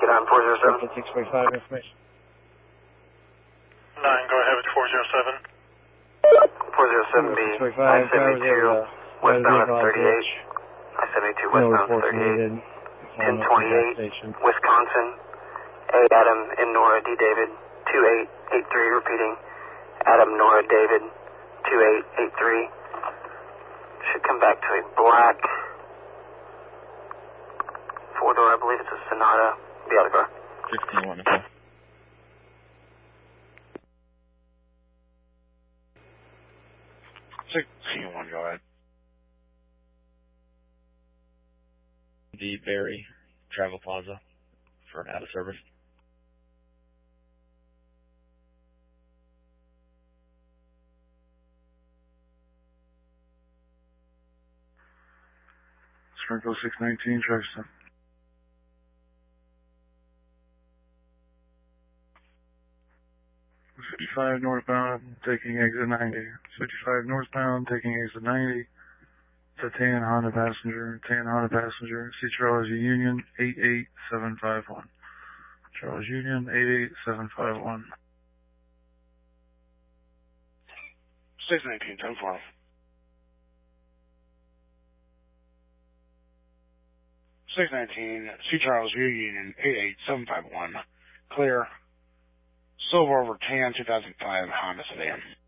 get on 407. 645 information. 9, go ahead with 407. 407B, 645, I-72, westbound at 38. I-72, westbound at 38. 1028, Wisconsin. A. Adam and Nora D. David, 2883, repeating. Adam, Nora, David, 2883. Should come back to a black four-door, I believe it's a Sonata. Be out of the car. 15-1, okay. One, go ahead. The Berry Travel Plaza for an out of service. Sprinkle 619, Charleston. '55 northbound, taking exit 90. 55 northbound, taking exit 90. It's a tan Honda passenger. C. Charles Union 88751. Charles Union 88751. 619, 10-4. 619, C. Charles Union 88751. Clear. Silver over tan 2005 Honda sedan.